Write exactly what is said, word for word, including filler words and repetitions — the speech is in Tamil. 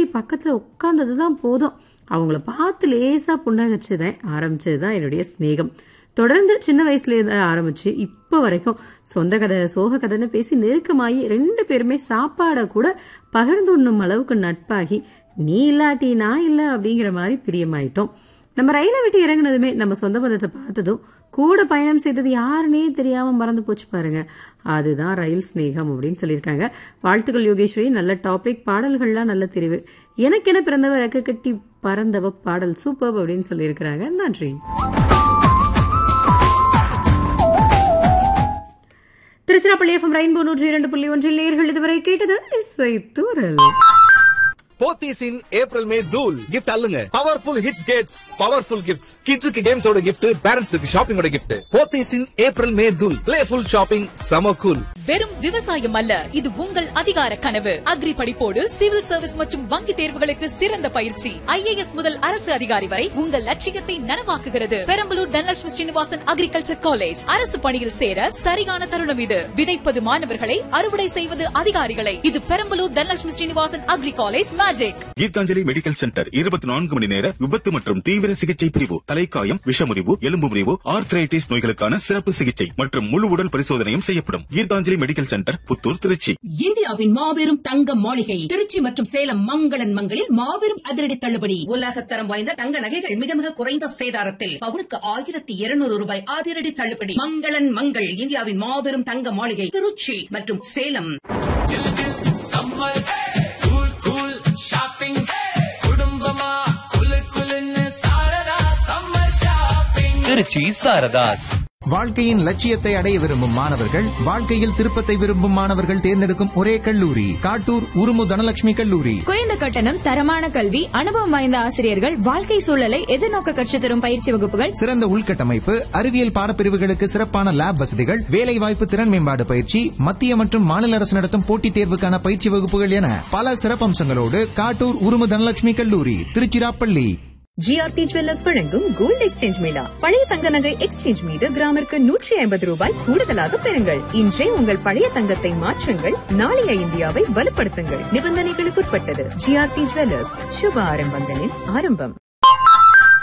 பக்கத்துல உட்கார்ந்ததுதான் போதும் அவங்கள பார்த்து லேசா புன்னகச்சுதான் ஆரம்பிச்சதுதான் என்னுடைய சிநேகம். தொடர்ந்து சின்ன வயசுல இருந்து ஆரம்பிச்சு இப்ப வரைக்கும் சொந்த கதை சோக கதைன்னு பேசி நெருக்கமாகி ரெண்டு பேருமே சாப்பாட கூட பகிர்ந்துண்ணும் அளவுக்கு நட்பாகி நீ இல்லாட்டி நான் இல்ல அப்படிங்கிற மாதிரி பிரியமாயிட்டோம். நம்ம ரயிலை விட்டு இறங்குனதுமே நம்ம சொந்த பந்தத்தை பார்த்ததும் கூட பயணம் செய்தது யாருன்னே தெரியாம மறந்து போச்சு பாருங்க. அதுதான் ரயில் ஸ்நேகம் அப்படின்னு சொல்லியிருக்காங்க. வாழ்த்துக்கள் யோகேஸ்வரி. நல்ல டாபிக், பாடல்கள்லாம் நல்ல தெரிவு. எனக்கு என்ன பிறந்தவ ரெக்க கட்டி பறந்தவ பாடல் சூப்பர் அப்படின்னு சொல்லியிருக்கிறாங்க. நன்றி. திருச்சிராப்பள்ளி எஃப்எம் ரெயின்போ நூற்றி இரண்டு புள்ளி ஒன்றில் நேர்கள் இதுவரை கேட்டது இசை தூரல். போத்தீஸ் இன் ஏப்ரல் மே தூள் gift அல்லுங்க. Powerful hits Gates powerful gifts. கிட்ஸுக்கு கேம்ஸோட கிஃப்ட், பேரண்ட்ஸுக்கு ஷாப்பிங்கோட கிஃப்ட். போத்தீஸ் இன் ஏப்ரல் மே தூள். பிளேஃபுல் ஷாப்பிங், சம கூல். வெறும் விவசாயம் அல்ல, இது உங்கள் அதிகார கனவு. அக்ரி படிப்போடு சிவில் சர்வீஸ் மற்றும் வங்கி தேர்வுகளுக்கு சிறந்த பயிற்சி. ஐஏஎஸ் முதல் அரசு அதிகாரி வரை உங்கள் லட்சியத்தை நனவாக்குகிறது. Perambalur Dhanalakshmi Srinivasan agriculture college. அரசு பணியில் சேர சரியான தருணம் இது. விதைப்பது மாணவர்களை, அறுவடை செய்வது அதிகாரிகளை. இது Perambalur Dhanalakshmi Srinivasan agri college magic. Gitanjali medical centre இருபத்தி நான்கு மணி நேர விபத்து மற்றும் தீவிர சிகிச்சை பிரிவு. தலைக்காயம், விஷமுறிவு, எலும்பு முறிவு, ஆர்த்ரைட்டிஸ் நோய்களுக்கான சிறப்பு சிகிச்சை மற்றும் முழு உடல் பரிசோதனையும் செய்யப்படும். Gitanjali medical centre, Puthur, Trichy. இந்தியாவின் மாபெரும் தங்க மாளிகை திருச்சி மற்றும் சேலம் மங்களன் மங்களில் மாபெரும் அதிரடி தள்ளுபடி. உலகத்தரம் வாய்ந்த தங்க நகைகள் மிக மிக குறைந்த சேதாரத்தில் பவுனுக்கு ஆயிரத்தி இருநூறு ரூபாய் அதிரடி தள்ளுபடி. மங்களன் மங்கள் இந்தியாவின் மாபெரும் தங்க மாளிகை திருச்சி மற்றும் சேலம். திருச்சி சாரதாஸ். வாழ்க்கையின் லட்சியத்தை அடைய விரும்பும் மாணவர்கள், வாழ்க்கையில் திருப்பத்தை விரும்பும் மாணவர்கள் தேர்ந்தெடுக்கும் ஒரே கல்லூரி காட்டூர் உருமு தனலட்சுமி கல்லூரி. குறைந்த கட்டணம், தரமான கல்வி, அனுபவம் வாய்ந்த ஆசிரியர்கள், வாழ்க்கை சூழலை எதிர்நோக்க கற்றுத் தரும் பயிற்சி வகுப்புகள், சிறந்த உள்கட்டமைப்பு, அறிவியல் பாடப்பிரிவுகளுக்கு சிறப்பான லேப் வசதிகள், வேலைவாய்ப்பு, திறன் மேம்பாடு பயிற்சி, மத்திய மற்றும் மாநில அரசு நடத்தும் போட்டித் தேர்வுக்கான பயிற்சி வகுப்புகள் என பல சிறப்பம்சங்களோடு காட்டூர் உருமு தனலட்சுமி கல்லூரி, திருச்சிராப்பள்ளி. ஜிஆர்டி ஜுவல்லர்ஸ் வழங்கும் கோல்டு எக்ஸ்சேஞ்ச் மேளா. பழைய தங்க நகை எக்ஸ்சேஞ்ச் மீது கிராமிற்கு நூற்றி ஐம்பது ரூபாய் கூடுதலாக பெறுங்கள். இன்றே உங்கள் பழைய தங்கத்தை மாற்றுங்கள். நாளைய இந்தியாவை வலுப்படுத்துங்கள். நிபந்தனைகளுக்குட்பட்டது. ஜிஆர்டி ஜுவல்லர்ஸ், சுப ஆரம்பங்களின் ஆரம்பம்.